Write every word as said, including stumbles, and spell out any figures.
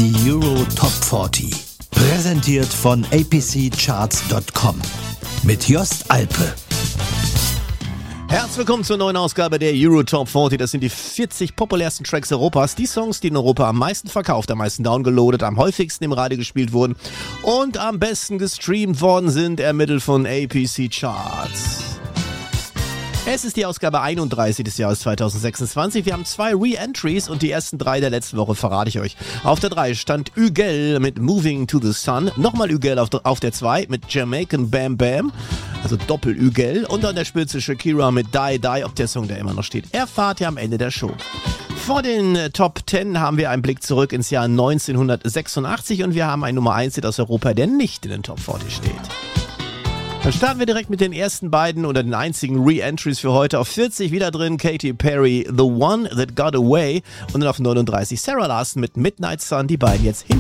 Die Euro Top vierzig. Präsentiert von a p c charts punkt com. Mit Jost Alpe. Herzlich willkommen zur neuen Ausgabe der Euro Top vierzig. Das sind die vierzig populärsten Tracks Europas. Die Songs, die in Europa am meisten verkauft, am meisten downgeloadet, am häufigsten im Radio gespielt wurden und am besten gestreamt worden sind, ermittelt von A P C Charts. Es ist die Ausgabe einunddreißig des Jahres zweitausendsechsundzwanzig. Wir haben zwei Re-Entries und die ersten drei der letzten Woche verrate ich euch. Auf der drei stand Ügel mit Moving to the Sun. Nochmal Ügel auf der, auf der zwei mit Jamaican Bam Bam. Also Doppel-Ügel. Und an der Spitze Shakira mit Die Die, ob der Song da immer noch steht. Erfahrt ihr am Ende der Show. Vor den Top zehn haben wir einen Blick zurück ins Jahr neunzehnhundertsechsundachtzig und wir haben einen Nummer eins Hit aus Europa, der nicht in den Top vierzig steht. Dann starten wir direkt mit den ersten beiden oder den einzigen Re-Entries für heute. Auf vierzig wieder drin Katy Perry, The One That Got Away. Und dann auf neununddreißig Sarah Larsson mit Midnight Sun. Die beiden jetzt hin.